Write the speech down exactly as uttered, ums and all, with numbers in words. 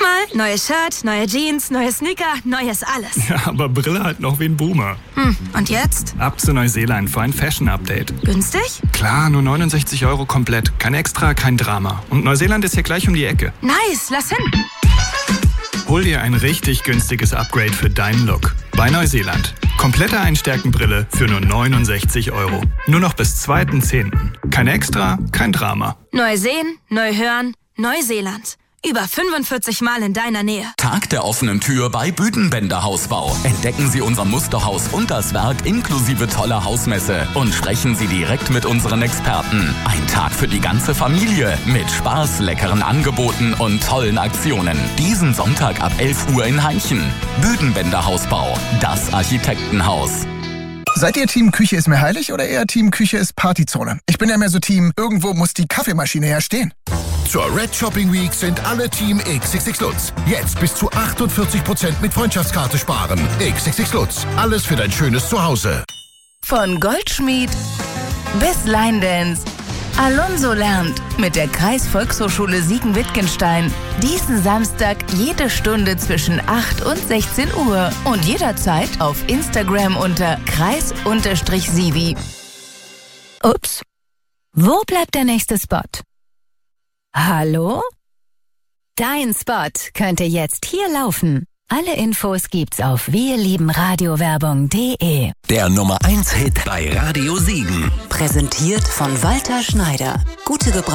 mal, neues Shirt, neue Jeans, neue Sneaker, neues alles. Ja, aber Brille halt noch wie ein Boomer. Hm, und jetzt? Ab zu Neuseeland für ein Fashion-Update. Günstig? Klar, nur neunundsechzig Euro komplett. Kein Extra, kein Drama. Und Neuseeland ist hier gleich um die Ecke. Nice, lass hin. Hol dir ein richtig günstiges Upgrade für deinen Look. Bei Neuseeland. Komplette Einstärkenbrille für nur neunundsechzig Euro. Nur noch bis zweiten zehnten Kein Extra, kein Drama. Neu sehen, neu hören, Neuseeland. Über fünfundvierzig Mal in deiner Nähe. Tag der offenen Tür bei Büdenbender Hausbau. Entdecken Sie unser Musterhaus und das Werk inklusive toller Hausmesse und sprechen Sie direkt mit unseren Experten. Ein Tag für die ganze Familie mit Spaß, leckeren Angeboten und tollen Aktionen. Diesen Sonntag ab elf Uhr in Heinchen. Büdenbender Hausbau, das Architektenhaus. Seid ihr Team Küche ist mir heilig oder eher Team Küche ist Partyzone? Ich bin ja mehr so Team, irgendwo muss die Kaffeemaschine ja stehen. Zur Red Shopping Week sind alle Team X X X Lutz. Jetzt bis zu achtundvierzig Prozent mit Freundschaftskarte sparen. X X X Lutz. Alles für dein schönes Zuhause. Von Goldschmied bis Line Dance. Alonso lernt mit der Kreisvolkshochschule Siegen-Wittgenstein. Diesen Samstag jede Stunde zwischen acht und sechzehn Uhr. Und jederzeit auf Instagram unter kreis-sivi. Ups. Wo bleibt der nächste Spot? Hallo? Dein Spot könnte jetzt hier laufen. Alle Infos gibt's auf wirliebenradiowerbung punkt de. Der Nummer eins Hit bei Radio Siegen. Präsentiert von Walter Schneider. Gute Gebrauch.